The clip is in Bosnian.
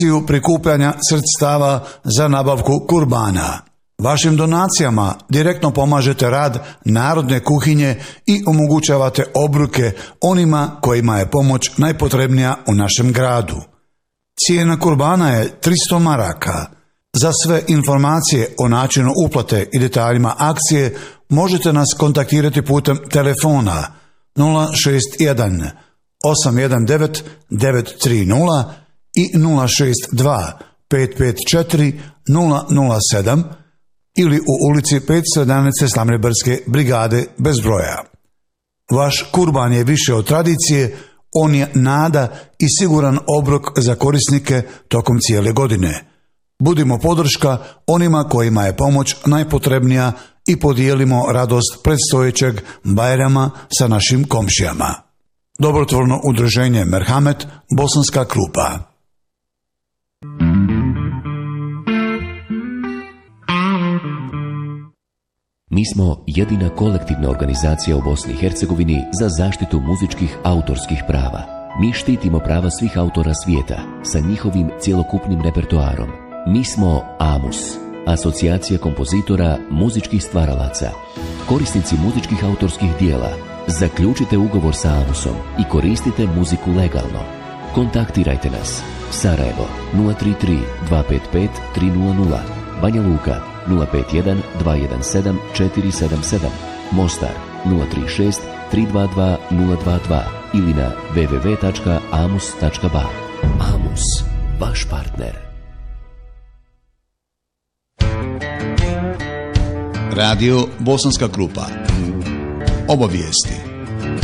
prikupljanja sredstava za nabavku kurbana. Vašim donacijama direktno pomažete rad narodne kuhinje i omogućavate obruke onima kojima je pomoć najpotrebnija u našem gradu. Cijena kurbana je 300 maraka. Za sve informacije o načinu uplate i detaljima akcije možete nas kontaktirati putem telefona 061 819 930 i 062 554 007 ili u ulici 511 Slamljebrske brigade bez broja. Vaš kurban je više od tradicije, on je nada i siguran obrok za korisnike tokom cijele godine. Budimo podrška onima kojima je pomoć najpotrebnija i podijelimo radost predstojećeg Bajrama sa našim komšijama. Dobrotvorno udruženje Merhamet, Bosanska Krupa. Mi smo jedina kolektivna organizacija u Bosni i Hercegovini za zaštitu muzičkih autorskih prava. Mi štitimo prava svih autora svijeta sa njihovim cjelokupnim repertoarom. Mi smo AMUS, Asocijacija kompozitora muzičkih stvaralaca. Korisnici muzičkih autorskih dijela, zaključite ugovor sa AMUSom i koristite muziku legalno. Kontaktirajte nas. Sarajevo 033 255 300, Banja Luka 051 217 477, Mostar 036 322 022 ili na www.amus.ba. AMUS, vaš partner. Radio Bosanska Krupa. Obavijesti.